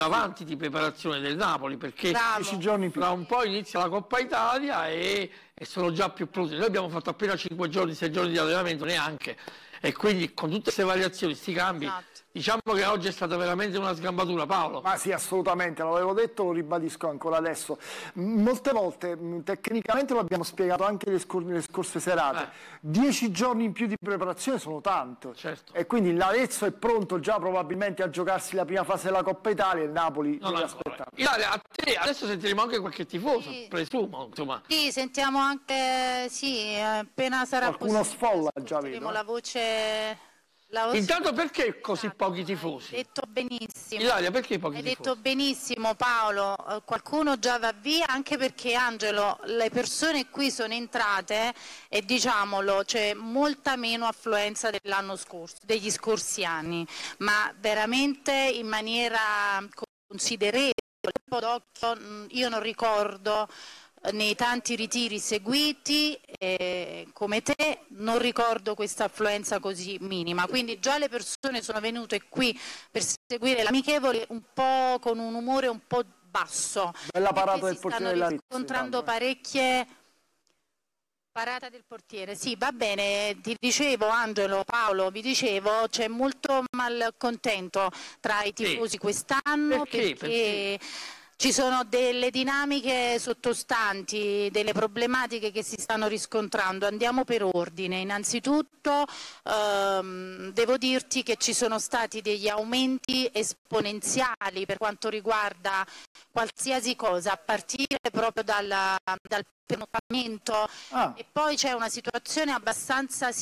avanti di preparazione del Napoli, perché 10 giorni più. Fra un po' inizia la Coppa Italia e sono già più pronti. Noi abbiamo fatto appena 5 giorni, 6 giorni di allenamento, neanche, e quindi con tutte queste variazioni, questi cambi, Esatto. diciamo che oggi è stata veramente una sgambatura, Paolo. Ma sì, assolutamente, l'avevo detto, lo ribadisco ancora adesso. Molte volte, tecnicamente lo abbiamo spiegato anche nelle scorse serate, 10 giorni in più di preparazione sono tanto. Certo. E quindi l'Arezzo è pronto già probabilmente a giocarsi la prima fase della Coppa Italia e il Napoli deve aspettare. Ilaria, a te adesso sentiremo anche qualche tifoso, Sì. presumo, insomma. Sì, sentiamo anche, sì, appena sarà Qualcuno possibile, sfolla, già ascolteremo vedo. la voce. Intanto perché così pochi tifosi? Hai detto benissimo. Ilaria, perché pochi Hai tifosi? detto benissimo, Paolo, qualcuno già va via, anche perché, Angelo, le persone qui sono entrate e diciamolo, c'è molta meno affluenza dell'anno scorso, degli scorsi anni, ma veramente in maniera considerevole. Io non ricordo nei tanti ritiri seguiti, come te, non ricordo questa affluenza così minima, quindi già le persone sono venute qui per seguire l'amichevole un po' con un umore un po' basso. Bella parata del Si portiere stanno della riscontrando parecchie. Parata del portiere, sì, va bene, ti dicevo, Angelo, Paolo, vi dicevo, c'è molto malcontento tra i tifosi quest'anno perché ci sono delle dinamiche sottostanti, delle problematiche che si stanno riscontrando. Andiamo per ordine. Innanzitutto devo dirti che ci sono stati degli aumenti esponenziali per quanto riguarda qualsiasi cosa, a partire proprio dal pernottamento. E poi c'è una situazione abbastanza,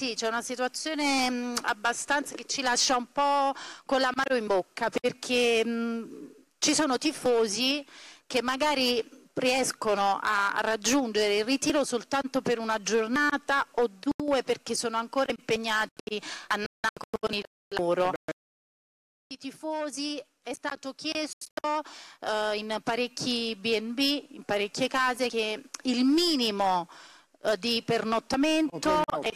abbastanza che ci lascia un po' con l'amaro in bocca, perché ci sono tifosi che magari riescono a raggiungere il ritiro soltanto per una giornata o due, perché sono ancora impegnati con il lavoro. I tifosi è stato chiesto in parecchi B&B, in parecchie case, che il minimo di pernottamento è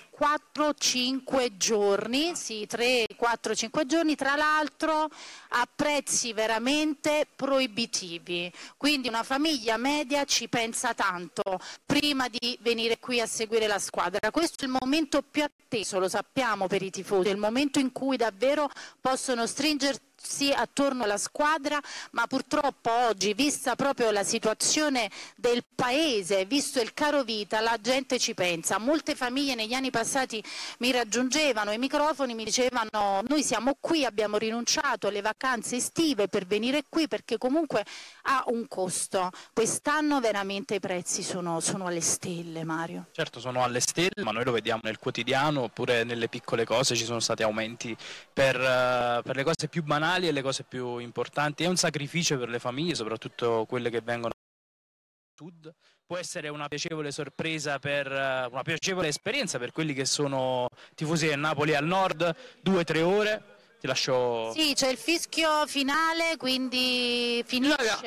4-5 giorni, sì, 3-4-5 giorni, tra l'altro a prezzi veramente proibitivi, quindi una famiglia media ci pensa tanto prima di venire qui a seguire la squadra. Questo è il momento più atteso, lo sappiamo, per i tifosi, è il momento in cui davvero possono stringersi attorno alla squadra, ma purtroppo oggi, vista proprio la situazione del paese, visto il caro vita, la gente ci pensa. Molte famiglie negli anni passati mi raggiungevano ai microfoni, mi dicevano: noi siamo qui, abbiamo rinunciato alle vacanze estive per venire qui, perché comunque ha un costo. Quest'anno veramente i prezzi sono alle stelle, Mario. Certo, sono alle stelle, ma noi lo vediamo nel quotidiano, oppure nelle piccole cose ci sono stati aumenti per le cose più banali e le cose più importanti. È un sacrificio per le famiglie, soprattutto quelle che vengono dal sud. Può essere una piacevole sorpresa, una piacevole esperienza per quelli che sono tifosi del Napoli al nord, 2-3 ore. Ti lascio. Sì, c'è il fischio finale, quindi finisce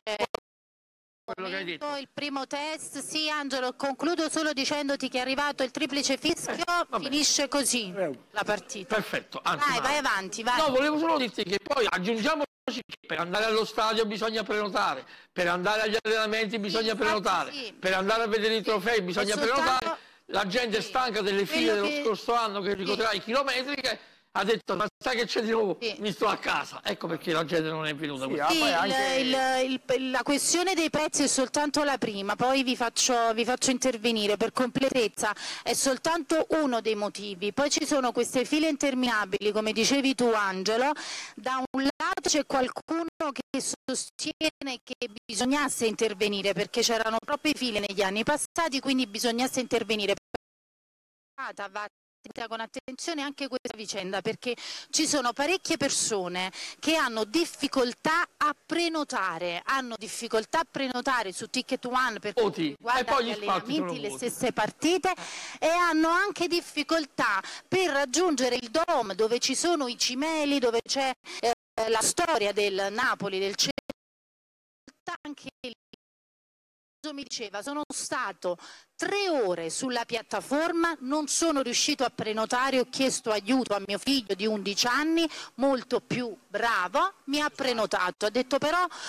il primo test. Sì, Angelo, concludo solo dicendoti che è arrivato il triplice fischio, finisce così la partita. Perfetto. Anzi, vai avanti, vai. No, volevo solo dirti che poi aggiungiamoci che per andare allo stadio bisogna prenotare, per andare agli allenamenti bisogna prenotare, per andare a vedere i trofei bisogna prenotare. La gente è stanca delle file dello scorso anno che ricorderai chilometriche. Ha detto: ma sai che c'è di nuovo? Mi sto a casa. Ecco perché la gente non è venuta. La questione dei prezzi è soltanto la prima, poi vi faccio intervenire per completezza. È soltanto uno dei motivi. Poi ci sono queste file interminabili, come dicevi tu, Angelo. Da un lato c'è qualcuno che sostiene che bisognasse intervenire perché c'erano troppe file negli anni passati, quindi bisognasse intervenire. Va con attenzione anche questa vicenda, perché ci sono parecchie persone che hanno difficoltà a prenotare su Ticket One per quanto riguarda gli allenamenti, le stesse partite, e hanno anche difficoltà per raggiungere il Dome, dove ci sono i cimeli, dove c'è la storia del Napoli, del centro. Anche mi diceva: sono stato 3 ore sulla piattaforma, non sono riuscito a prenotare, ho chiesto aiuto a mio figlio di 11 anni, molto più bravo, mi ha prenotato, ha detto: però